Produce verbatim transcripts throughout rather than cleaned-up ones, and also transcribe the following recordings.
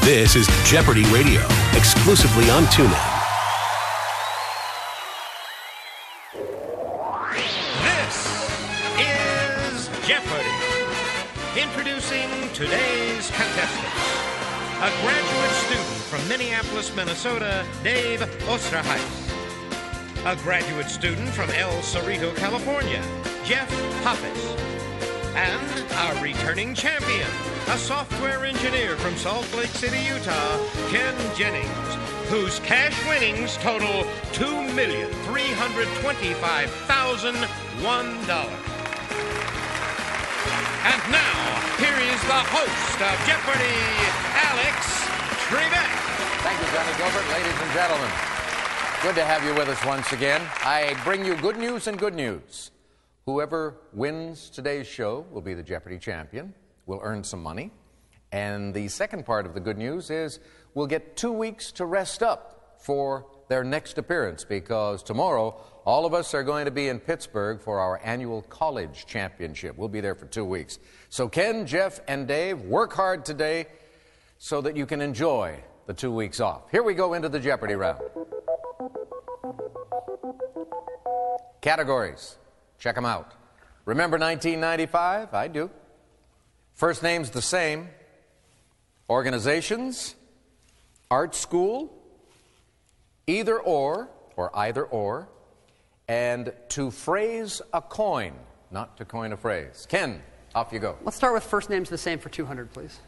This is Jeopardy Radio, exclusively on TuneIn. This is Jeopardy! Introducing today's contestant. A graduate student from Minneapolis, Minnesota, Dave Osterhuis. A graduate student from El Cerrito, California, Jeff Hoppes. And a returning champion, a software engineer from Salt Lake City, Utah, Ken Jennings, whose cash winnings total two million three hundred twenty-five thousand one dollars. And now, here is the host of Jeopardy, Alex Trebek. Thank you, Johnny Gilbert. Ladies and gentlemen, good to have you with us once again. I bring you good news and good news. Whoever wins today's show will be the Jeopardy champion. We'll earn some money. And the second part of the good news is we'll get two weeks to rest up for their next appearance, because tomorrow all of us are going to be in Pittsburgh for our annual college championship. We'll be there for two weeks. So Ken, Jeff, and Dave, work hard today so that you can enjoy the two weeks off. Here we go into the Jeopardy round. Categories. Check them out. Remember nineteen ninety-five? I do. First name's the same. Organizations, art school, either or, or either or, and to phrase a coin, not to coin a phrase. Ken, off you go. Let's start with first names the same for two hundred, please.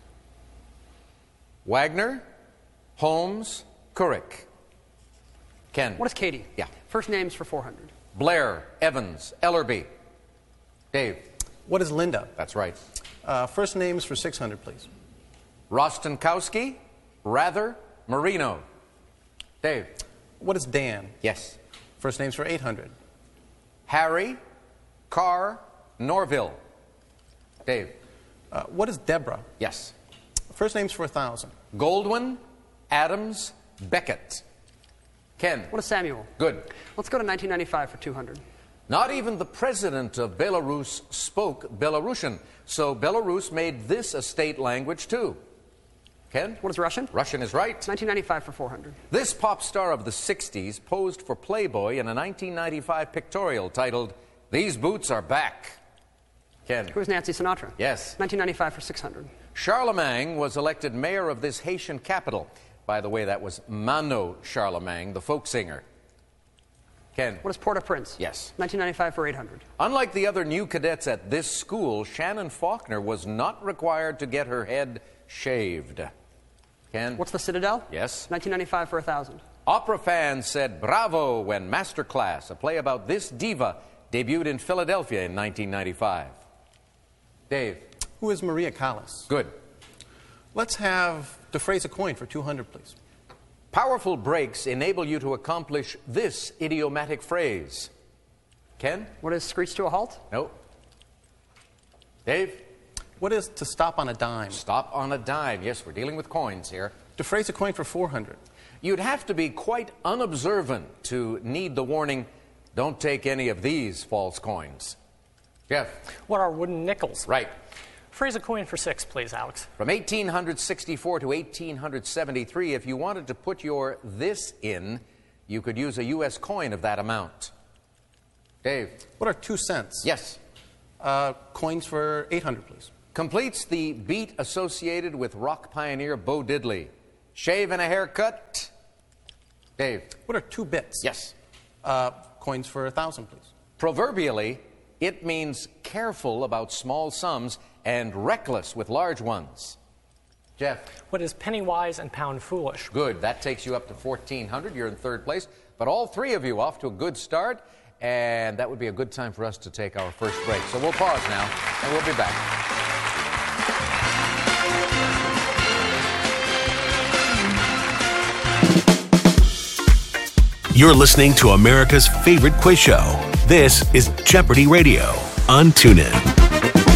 Wagner, Holmes, Couric. Ken. What is Katie? Yeah. First names for four hundred. Blair, Evans, Ellerby. Dave. What is Linda? That's right. Uh, first names for six hundred, please. Rostenkowski, Rather, Marino. Dave. What is Dan? Yes. First names for eight hundred. Harry, Carr, Norville. Dave. Uh, what is Deborah? Yes. First names for one thousand. Goldwyn, Adams, Beckett. Ken. What is Samuel? Good. Let's go to nineteen ninety-five for two hundred. Not even the president of Belarus spoke Belarusian, so Belarus made this a state language too. Ken? What is Russian? Russian is right. nineteen ninety-five for four hundred. This pop star of the sixties posed for Playboy in a nineteen ninety-five pictorial titled, "These Boots Are Back." Ken? Who is Nancy Sinatra? Yes. nineteen ninety-five for six hundred. Charlemagne was elected mayor of this Haitian capital. By the way, that was Mano Charlemagne, the folk singer. Ken? What is Port-au-Prince? Yes. nineteen ninety-five for eight hundred. Unlike the other new cadets at this school, Shannon Faulkner was not required to get her head shaved. Ken? What's the Citadel? Yes. nineteen ninety-five for one thousand. Opera fans said bravo when Masterclass, a play about this diva, debuted in Philadelphia in nineteen ninety-five. Dave? Who is Maria Callas? Good. Let's have to phrase a coin for two hundred, please. Powerful brakes enable you to accomplish this idiomatic phrase. Ken? What is screech to a halt? No. Dave? What is to stop on a dime? Stop on a dime. Yes, we're dealing with coins here. To phrase a coin for four hundred. You'd have to be quite unobservant to need the warning, don't take any of these false coins. Jeff? What are wooden nickels? Right. Phrase a coin for six, please, Alex. From eighteen sixty-four to eighteen seventy-three, if you wanted to put your this in, you could use a U S coin of that amount. Dave? What are two cents? Yes. Uh, coins for eight hundred, please. Completes the beat associated with rock pioneer Bo Diddley. Shave and a haircut. Dave? What are two bits? Yes. Uh, coins for a thousand, please. Proverbially, it means careful about small sums and reckless with large ones. Jeff? What is penny wise and pound foolish? Good. That takes you up to fourteen hundred. You're in third place. But all three of you off to a good start, and that would be a good time for us to take our first break. So we'll pause now, and we'll be back. You're listening to America's favorite quiz show. This is Jeopardy Radio on TuneIn.